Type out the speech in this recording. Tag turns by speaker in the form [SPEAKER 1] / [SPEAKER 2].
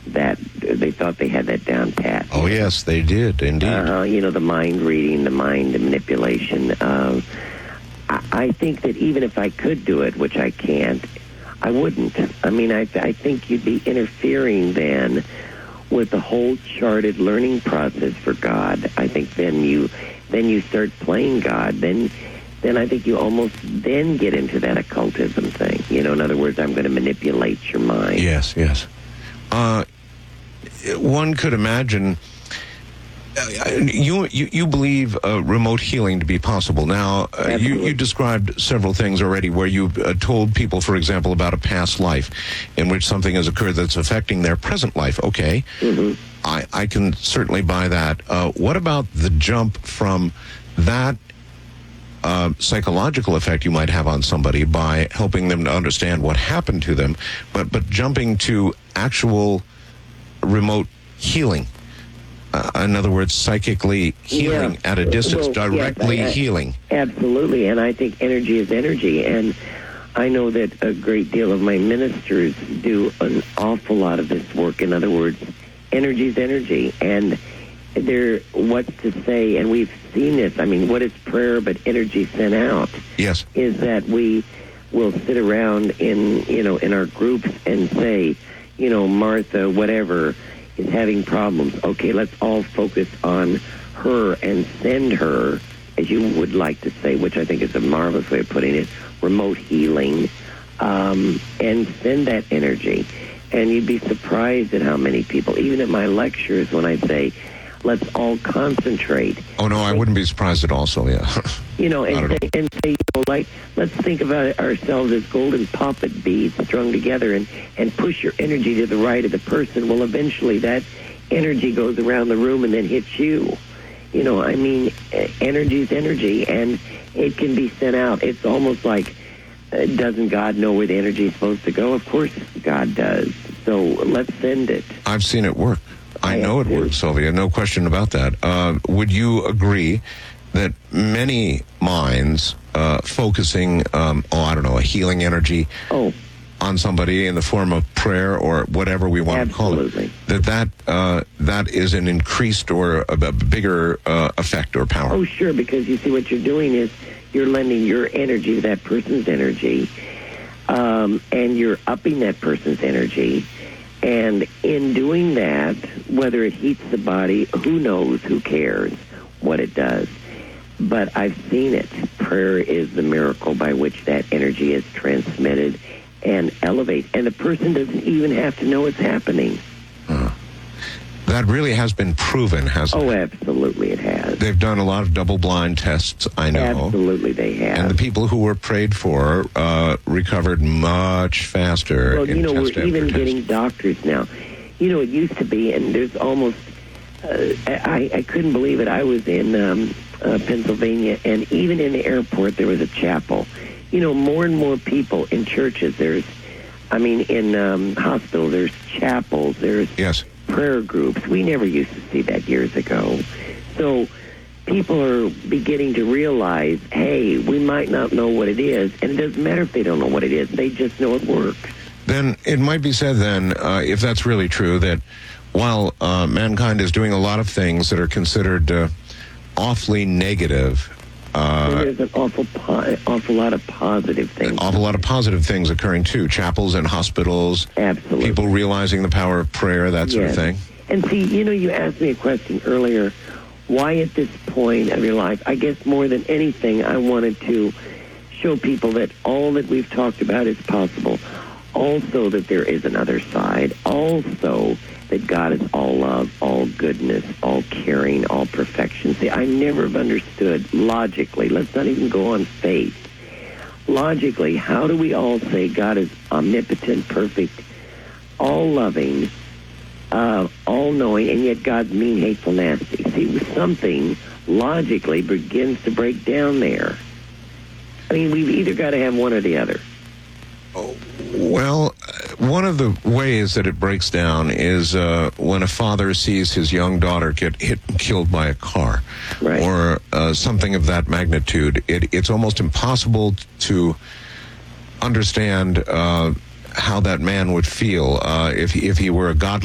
[SPEAKER 1] that. They thought they had that down pat.
[SPEAKER 2] Oh, yes, they did, indeed.
[SPEAKER 1] The mind reading, the mind manipulation. I think that even if I could do it, which I can't, I wouldn't. I mean, I think you'd be interfering then with the whole charted learning process for God. I think then you start playing God. Then I think you almost then get into that occultism thing. In other words, I'm going to manipulate your mind.
[SPEAKER 2] Yes. One could imagine. You believe remote healing to be possible. Now, you described several things already where you told people, for example, about a past life in which something has occurred that's affecting their present life. Okay.
[SPEAKER 1] Mm-hmm.
[SPEAKER 2] I can certainly buy that. What about the jump from that psychological effect you might have on somebody by helping them to understand what happened to them, but jumping to actual remote healing? In other words, psychically healing at a distance, directly healing.
[SPEAKER 1] Absolutely, and I think energy is energy, and I know that a great deal of my ministers do an awful lot of this work. In other words, energy is energy, and what's to say, and we've seen this, I mean, what is prayer but energy sent out?
[SPEAKER 2] Yes.
[SPEAKER 1] Is that we will sit around in our groups and say, Martha, whatever, is having problems. Okay, let's all focus on her and send her, as you would like to say, which I think is a marvelous way of putting it, remote healing, and send that energy. And you'd be surprised at how many people, even at my lectures, when I say, let's all concentrate.
[SPEAKER 2] Oh, no, I wouldn't be surprised at all, so yeah.
[SPEAKER 1] And say, let's think about ourselves as golden poppet beads strung together and push your energy to the right of the person. Well, eventually that energy goes around the room and then hits you. Energy is energy, and it can be sent out. It's almost like, doesn't God know where the energy is supposed to go? Of course God does. So let's send it.
[SPEAKER 2] I've seen it work. I know it works, Sylvia, no question about that. Would you agree that many minds focusing, a healing energy on somebody in the form of prayer or whatever we want to call it, that is an increased or a bigger effect or power?
[SPEAKER 1] Oh, sure, because you see what you're doing is you're lending your energy to that person's energy, and you're upping that person's energy. And in doing that, whether it heats the body, who knows, who cares what it does. But I've seen it. Prayer is the miracle by which that energy is transmitted and elevated. And the person doesn't even have to know it's happening.
[SPEAKER 2] That really has been proven, hasn't it?
[SPEAKER 1] Oh, absolutely it has.
[SPEAKER 2] They've done a lot of double-blind tests, I know.
[SPEAKER 1] Absolutely they have.
[SPEAKER 2] And the people who were prayed for recovered much faster.
[SPEAKER 1] Well, we're even getting doctors now. It used to be, and there's almost, I couldn't believe it. I was in Pennsylvania, and even in the airport there was a chapel. More and more people in churches. In hospitals, there's chapels. There's prayer groups. We never used to see that years ago. So people are beginning to realize, hey, we might not know what it is, and it doesn't matter if they don't know what it is. They just know it works.
[SPEAKER 2] Then it might be said then, if that's really true, that while mankind is doing a lot of things that are considered awfully negative,
[SPEAKER 1] there's an awful lot of positive things.
[SPEAKER 2] An awful lot of positive things occurring too. Chapels and hospitals.
[SPEAKER 1] Absolutely.
[SPEAKER 2] People realizing the power of prayer, that sort of thing.
[SPEAKER 1] And see, you asked me a question earlier. Why at this point of your life? I guess more than anything, I wanted to show people that all that we've talked about is possible. Also that there is another side. Also that God is all love, all goodness, all caring, all perfection. See, I never have understood logically, let's not even go on faith. Logically, how do we all say God is omnipotent, perfect, all-loving, all-knowing, and yet God's mean, hateful, nasty? See, something logically begins to break down there. I mean, we've either got to have one or the other.
[SPEAKER 2] Well, one of the ways that it breaks down is when a father sees his young daughter get hit and killed by a car,
[SPEAKER 1] right,
[SPEAKER 2] or something of that magnitude. It's almost impossible to understand how that man would feel if he were a godly